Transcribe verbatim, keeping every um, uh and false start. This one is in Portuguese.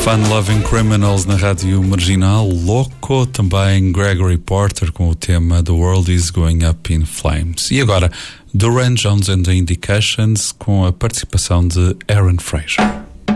Fun-Loving Criminals na Rádio Marginal. Louco, também Gregory Porter com o tema The World Is Going Up in Flames. E agora, Duran Jones and the Indications com a participação de Aaron Fraser.